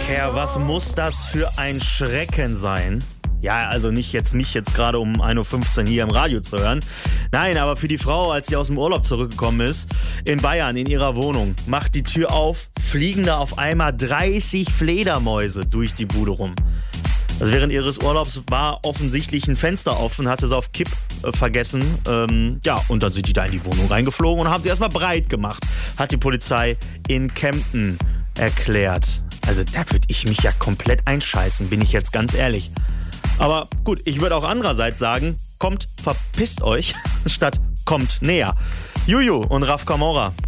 Kerr, was muss das für ein Schrecken sein? Ja, also nicht jetzt mich jetzt gerade um 1.15 Uhr hier im Radio zu hören. Nein, aber für die Frau, als sie aus dem Urlaub zurückgekommen ist, in Bayern, in ihrer Wohnung, macht die Tür auf, fliegen da auf einmal 30 Fledermäuse durch die Bude rum. Also während ihres Urlaubs war offensichtlich ein Fenster offen, hatte sie auf Kipp vergessen. Und dann sind die da in die Wohnung reingeflogen und haben sie erstmal breit gemacht, hat die Polizei in Kempten erklärt. Also da würde ich mich ja komplett einscheißen, bin ich jetzt ganz ehrlich. Aber gut, ich würde auch andererseits sagen, kommt, verpisst euch, statt kommt näher. Juju und Raf Camora.